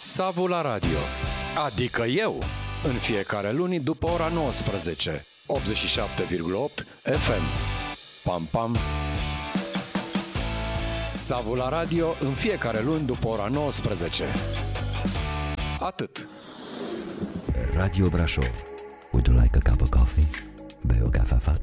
Savu la radio, adică eu, în fiecare luni după ora 19, 87,8 FM. Pam, pam. Savu la radio, în fiecare luni după ora 19. Atât. Radio Brașov. Would you like a cup of coffee? Bei o cafea fată?